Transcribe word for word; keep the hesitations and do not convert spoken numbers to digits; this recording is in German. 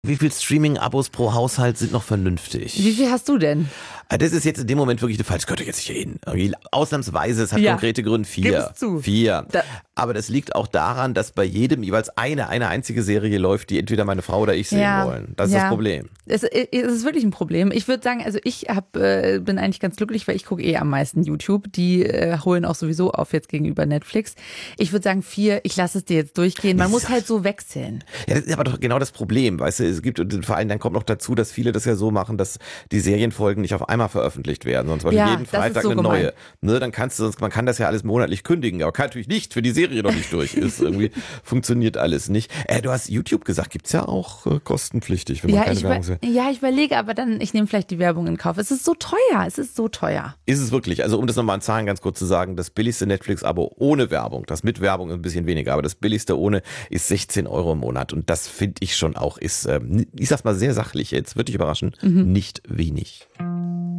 Wie viel Streaming-Abos pro Haushalt sind noch vernünftig? Wie viel hast du denn? Das ist jetzt in dem Moment wirklich eine falsche, könnte jetzt nicht hin. Irgendwie ausnahmsweise, es hat Ja. konkrete Gründe, vier. Gib es zu. Vier. Da- Aber das liegt auch daran, dass bei jedem jeweils eine, eine einzige Serie läuft, die entweder meine Frau oder ich sehen Ja. wollen. Das ist Ja. das Problem. Es, es ist wirklich ein Problem. Ich würde sagen, also ich hab, äh, bin eigentlich ganz glücklich, weil ich gucke eh am meisten YouTube. Die äh, holen auch sowieso auf jetzt gegenüber Netflix. Ich würde sagen vier, ich lasse es dir jetzt durchgehen. Man muss halt so wechseln. Ja, das ist aber doch genau das Problem, weißt du, es gibt, und vor allem dann kommt noch dazu, dass viele das ja so machen, dass die Serienfolgen nicht auf einmal veröffentlicht werden, sondern zum Beispiel Ja, jeden das ist Freitag so eine gemein. neue. Ne, dann kannst du, sonst, man kann das ja alles monatlich kündigen, aber kann natürlich nicht, für die Serie noch nicht durch ist. Irgendwie funktioniert alles nicht. Äh, du hast YouTube gesagt, gibt's ja auch äh, kostenpflichtig, wenn man Ja keine ich, Werbung über, sieht. ja, ich überlege, aber dann, ich nehme vielleicht die Werbung in Kauf. Es ist so teuer, es ist so teuer. Ist es wirklich, also um das nochmal in Zahlen ganz kurz zu sagen, das billigste Netflix-Abo ohne Werbung, das mit Werbung ist ein bisschen weniger, aber das billigste ohne ist sechzehn Euro im Monat und das finde ich schon auch, ist, ähm, ich sag's mal sehr sachlich jetzt, wird dich überraschen, nicht wenig.